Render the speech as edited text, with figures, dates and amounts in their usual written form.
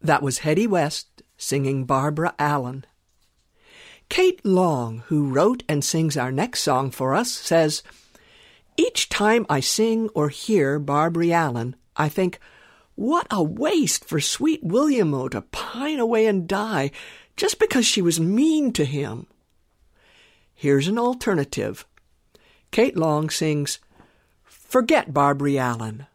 That was Hetty West singing Barbara Allen. Kate Long, who wrote and sings our next song for us, says, "Each time I sing or hear Barbary Allen, I think, what a waste for sweet William O to pine away and die just because she was mean to him." Here's an alternative. Kate Long sings, "Forget Barbary Allen.